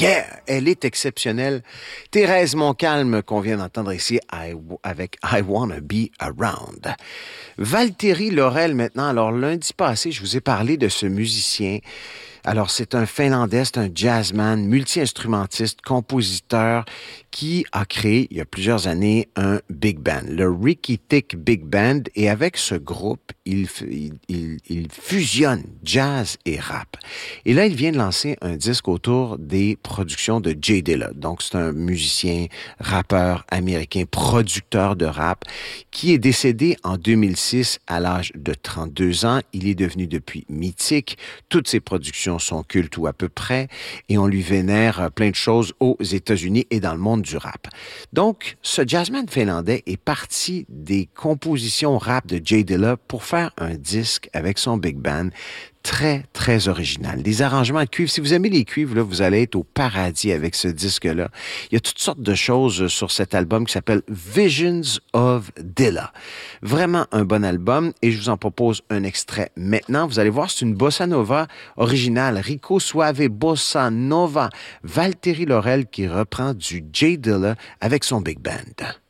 Yeah, elle est exceptionnelle. Thérèse Montcalm, qu'on vient d'entendre ici avec I Wanna Be Around. Valtteri Laurel maintenant. Alors, lundi passé, je vous ai parlé de ce musicien. Alors, c'est un Finlandais, c'est un jazzman, multi-instrumentiste, compositeur qui a créé, il y a plusieurs années, un big band, le Ricky Tick Big Band. Et avec ce groupe, il fusionne jazz et rap. Et là, il vient de lancer un disque autour des productions de Jay Dilla. Donc, c'est un musicien, rappeur américain, producteur de rap, qui est décédé en 2006 à l'âge de 32 ans. Il est devenu depuis mythique. Toutes ses productions sont cultes ou à peu près, et on lui vénère plein de choses aux États-Unis et dans le monde du rap. Donc, ce jazzman finlandais est parti des compositions rap de Jay Dilla pour faire un disque avec son big band très, très original. Des arrangements à cuivre. Si vous aimez les cuivres, là, vous allez être au paradis avec ce disque-là. Il y a toutes sortes de choses sur cet album qui s'appelle Visions of Dilla. Vraiment un bon album et je vous en propose un extrait maintenant. Vous allez voir, c'est une bossa nova originale. Rico Suave Bossa Nova. Valtteri Laurel qui reprend du Jay Dilla avec son big band.